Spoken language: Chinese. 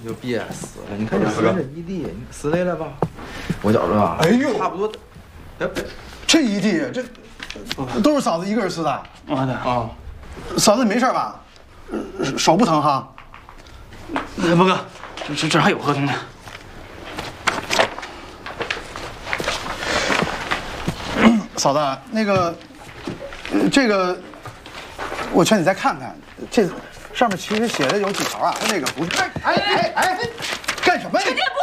就憋死了。你看这孙子一地，你死累了吧？我觉着吧， 哎呦， 差不多。别， 这一地这都是嫂子一个人撕的。 我的啊， 嫂子你没事吧？手不疼哈？ 波哥，这还有合同呢。 嫂子，那个，这个，我劝你再看看，这上面其实写的有几条啊，它那个不是。哎，干什么呀？